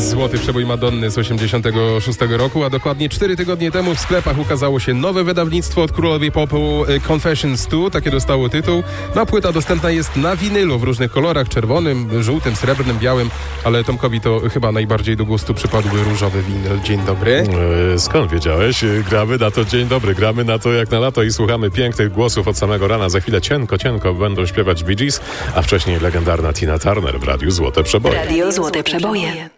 Złoty przebój Madonny z 86 roku, a dokładnie 4 tygodnie temu w sklepach ukazało się nowe wydawnictwo od królowej popu Confessions 2, takie dostało tytuł. No, płyta dostępna jest na winylu w różnych kolorach, czerwonym, żółtym, srebrnym, białym, ale Tomkowi to chyba najbardziej do gustu przypadł różowy winyl. Dzień dobry. Skąd wiedziałeś? Gramy na to, dzień dobry, gramy na to jak na lato i słuchamy pięknych głosów od samego rana. Za chwilę cienko będą śpiewać Bee Gees, a wcześniej legendarna Tina Turner w Radiu Złote Przeboje. Radio Złote Przeboje.